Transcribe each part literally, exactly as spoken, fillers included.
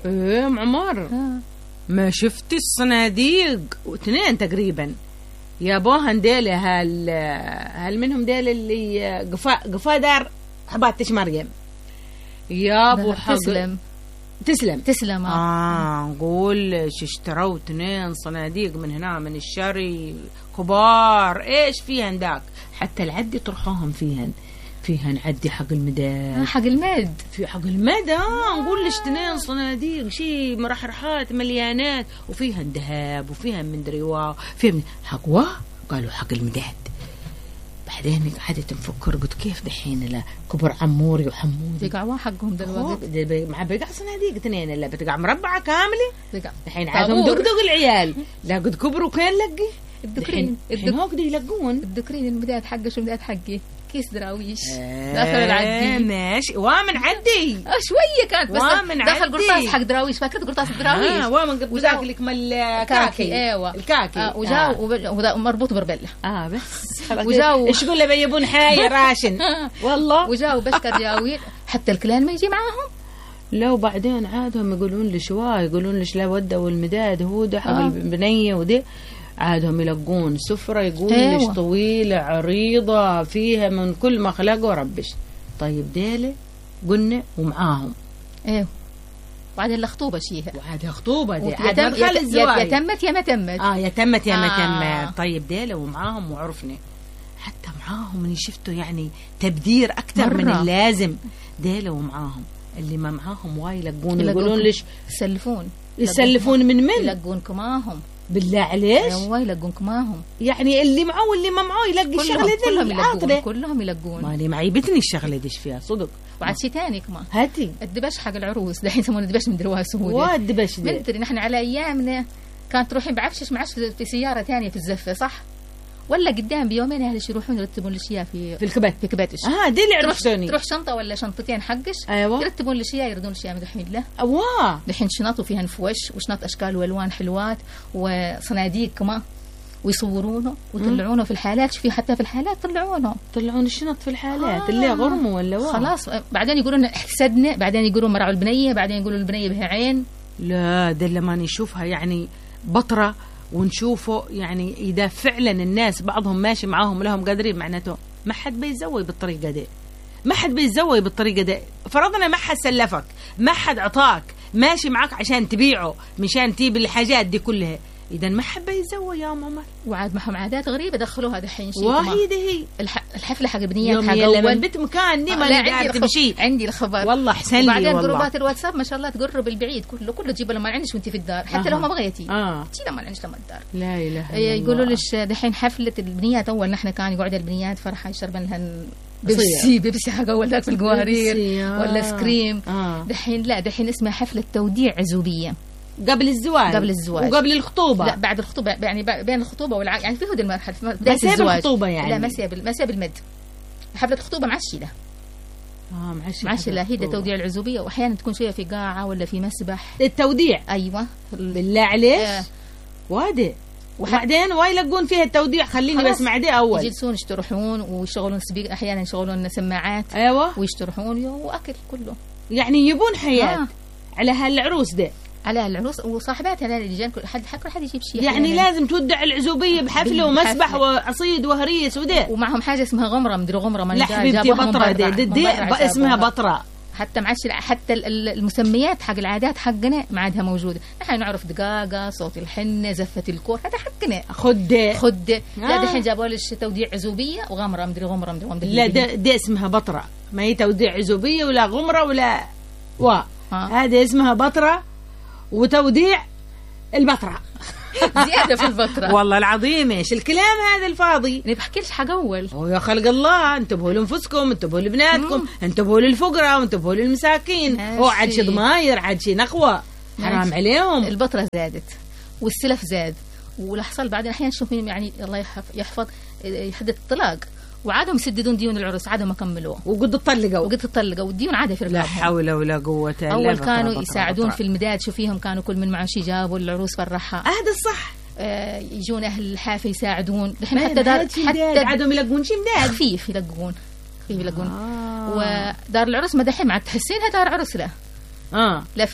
ايه معمر آه. ما شفتي الصناديق واثنين تقريبا يا بوها ديلة هال هال منهم ديلة اللي قفا قفا دار حباتش مريم يا ابو حق تسلم تسلم تسلم اه نقول اشتروا اثنين صناديق من هنا من الشري كبار ايش فيهن داك حتى العدي طرحوهم فيهن فيها نعدي حق المداد آه حق المد في حق المد اه نقول لك اثنين صناديق شي مرحرحات مليانات وفيها الذهب وفيها من دريوا فيها من حق وا قالوا حق المداد. بعدين قعدت نفكر قلت كيف دحين لا كبر عموري وحمودي بيقعوا حقهم دلوقتي مع بيقع صناديق اثنين لا بتقع مربعه كامله بيقع دحين عادهم دقدق العيال لا قد كبروا كان لقي الدكرين الدكرين هو قد يلقون الدكرين المداد حقه شو المداد حقي كيس دراويش آه داخل العدي ماشي وامن عدي اه شويه كانت بس داخل قرطاس حق دراويش فاكرت قرطاس دراويش اه وامن قبل لك مال الكاكي ايوه الكاكي آه وجاو آه. مربوط بربله اه بس وجاو ايش يقول له بيبون حاجه راشن والله وجاو بشكر جاويل حتى الكلان ما يجي معاهم لو بعدين عادهم يقولون لي شوا يقولون ليش لا وده والمداد هو ده حق آه. البنيه ودي عادهم يلقون سفرة يقول أيوة. ليش طويلة عريضة فيها من كل ما خلقوا ربش. طيب ديلة قلنا ومعاهم ايوه وعاد الخطوبة شيها وعاد خطوبة دي عاد مدخل الزواج يا تمت يا ما تمت اه يا تمت يا ما آه. تمت. طيب ديلة ومعاهم وعرفنا حتى معاهم من شفتوا يعني تبدير أكثر من اللازم. ديلة ومعاهم اللي ما معاهم واي يلقون يقولون ليش يسلفون يسلفون من من يلقونكم معاهم بالله عليش ايوه يلقونكم معاهم يعني اللي معه واللي ما معه يلقي الشغله دي كلهم يلقون كلهم يلقون مالي معيبتني الشغله ديش فيها صدق. وعاد شيء ثاني كمان هاتي الدبش حق العروس دحين يسمونه الدبش من دروا سهوله والدبش دي مدري نحن على ايامنا كانت تروحين بعفشش معش في سياره ثانيه في الزفه صح ولا قدام بيومين اهلش يروحون يرتبون الاشياء في في الكبات في كباتش اه دي اللي عرفتوني تروح شنطه ولا شنطتين حقش أيوة. يرتبون الاشياء يردون الاشياء دحين لا واه دحين شنط وفيها نفوش وشنط اشكال والوان حلوات وصناديق كمان ويصورونه ويطلعونه في الحالات في حتى في الحالات طلعونه طلعون الشنط في الحالات آه. اللي غرموا ولا واه خلاص بعدين يقولون احسدنا بعدين يقولون مرعوا البنيه بعدين يقولوا البنيه بها عين لا ده لما نشوفها يعني بطره ونشوفه يعني إذا فعلا الناس بعضهم ماشي معاهم لهم قادرين معناته ما حد بيزوي بالطريقة دي ما حد بيزوي بالطريقة دي فرضنا ما حد سلفك ما حد عطاك ماشي معك عشان تبيعه مشان تجيب الحاجات دي كلها إذا ما حب يزوي يا أم عمر وعاد معهم عادات غريبة دخلوها دحين شيء واهي ده هي الح... الحفلة حق البنيات حق أول بنت مكان دي ما نقدر تمشي عندي الخبر والله أحسن لي وبعدين والله جروبات الواتساب ما شاء الله تقرب البعيد كله كله تجيب لما عندش وانت في الدار حتى آه. لو ما بغيتي آه. تجي لما عندش لما الدار لا إله إلا الله يقولوا ليش دحين حفلة البنيات أول نحن كان يقعد البنيات فرحة يشربن لهن بيبسي بيبسي حق أول ذاك في القوارير ولا سكريم آه. دحين لا دحين اسمها حفلة توديع عزوبية قبل الزواج قبل الزواج وقبل الخطوبة لا بعد الخطوبة يعني بين الخطوبة والع... يعني في هذه المرحلة بداية الزواج الخطوبة يعني لا مسيا بال... مسيا بالمد حفلة الخطوبة معشلة اه معشلة معشلة هي توديع العزوبية وأحيانا تكون شوية في قاعة ولا في مسبح التوديع أيوة بالله عليك آه. وادي وبعدين واي يلقون فيها التوديع خليني بس مع دي أول يجلسون يشترحون ويشغلون سبيك أحيانا يشغلون سماعات أيوة ويشترحون وأكل كله يعني يبون حياة آه. على هالعروس ده على العروس وصاحباتها اللي جان كل حد حكر حد يجيب شيء يعني لازم تودع العزوبية بحفلة ومسبح وعصيد وهريس وده ومعهم حاجة اسمها غمرة مدري غمرة من لا حبيبتي بطرة دي, دي, دي اسمها بطرة حتى معش حتى المسميات حق العادات حقنا ما عادها موجودة نحن نعرف دقاقة صوت الحنة زفة الكور هذا حقنا خد خد آه. لا دحين جابوا لي توديع عزوبية وغمرة مدري غمرة مدري غمرة لا ده, ده اسمها بطرة ما هي توديع عزوبية ولا غمرة ولا وا هذا اسمها بطرة وتوديع البطرة زيادة في البطرة والله العظيم ايش الكلام هذا الفاضي أنا بحكي لش حق أول ويا خلق الله انتبهوا لانفسكم انتبهوا لبناتكم انتبهوا للفقراء وانتبهوا للمساكين هو عاد شي ضماير عاد شي نخوة حرام عليهم البطرة زادت والسلف زاد والحصل بعدين أحيانا نشوف يعني الله يحفظ يحدث الطلاق وعادهم يسددون ديون العرس عادهم ما كملوه وقد تطلقوا وقد تطلقوا والديون عاده في رقابهم لا حول ولا قوه الا بالله اول كانوا بطرة يساعدون بطرة. في المداد شو فيهم كانوا كل من معه شي جابوا العروس فرحها هذا الصح آه يجون اهل الحافه يساعدون الحين حتى دار حتى عادهم يلقون شي مداد خفيف يلقون خفيف يلقون آه. ودار العرس ما دحين ما عاد تحسينها دار عرس لا اه لا فيها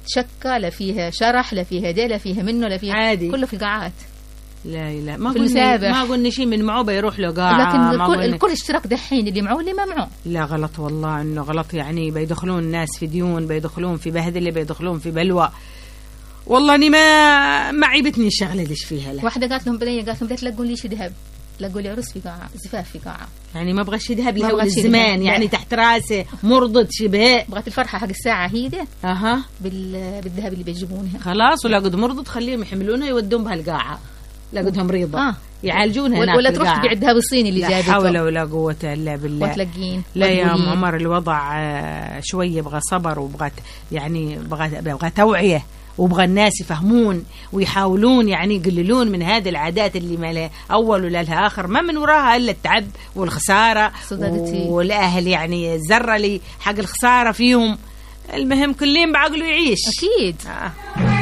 شكة، لا فيها شرح، لا فيها دي، لا فيها منه، لا فيها عادي. كله في قاعات. لا لا ما في قلنا المسابح. ما قلنا شيء من معه بيروح له قاعة. لكن ما الكل, قلنا- الكل اشتراك دحين، اللي معه اللي ما معه. لا غلط والله، انه غلط، يعني بيدخلون الناس في ديون، بيدخلون في بهدله، بيدخلون في بلوى. والله اني ما ما عيبتني الشغله ليش فيها لا. واحدة قالت لهم بنية، قالت لهم بديت تلقوا لي شيء ذهب، لقوا لي عرس في قاعة، زفاف في قاعة. يعني ما ابغى شيء ذهب ما لهول أبغى شي الزمان، ذهب. يعني لا. تحت راسه مرضت شبه. بغت الفرحة حق الساعة هي دي اها بال... بالذهب اللي بيجيبونها. خلاص، ولا قد مرضت خليهم يحملونها يودون بها القاعه، لا قدهم مريضه آه. يعالجونها هناك ولا في تروح القاعة. تبيع الذهب الصيني اللي لا جابته. حول ولا قوه الا بالله. وتلقين لا يا ام مقبولين. عمر، الوضع آه، شويه يبغى صبر، وبغى يعني بغى بغى توعيه، وبغى الناس يفهمون ويحاولون يعني يقللون من هذه العادات اللي ما لها اول ولا لها اخر، ما من وراها الا التعب والخساره، صدقتي. والاهل يعني الزره اللي حق الخساره فيهم. المهم كلين بعقله يعيش. أكيد. آه.